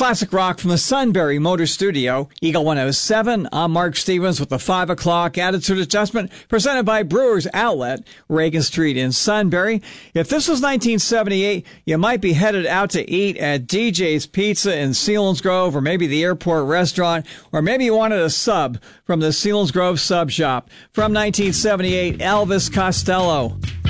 classic rock from the Sunbury Motor Studio, Eagle 107. I'm Mark Stevens with the 5 o'clock Attitude Adjustment, presented by Brewers Outlet, Reagan Street in Sunbury. If this was 1978, you might be headed out to eat at DJ's Pizza in Selinsgrove, or maybe the airport restaurant, or maybe you wanted a sub from the Selinsgrove Sub Shop. From 1978, Elvis Costello.